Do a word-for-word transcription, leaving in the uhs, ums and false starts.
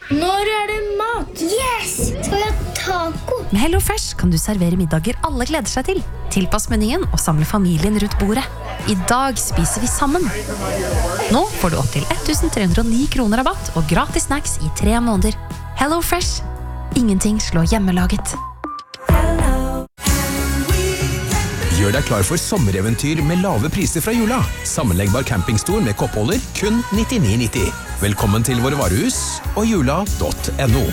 Når er det mat? Yes! Skal vi ha taco? Med HelloFresh kan du servere middager alle gleder seg til. Tilpass menyen og samle familien rundt bordet. I dag spiser vi sammen. Nå får du opp til elleve hundre og ni kroner rabatt og gratis snacks i tre måneder. HelloFresh. Ingenting slår hjemmelaget. Gjør deg klar for sommereventyr med lave priser fra jula. Sammenleggbar campingstol med koppholder kun nittini nitti. Velkommen til våre varehus og jula punktum no.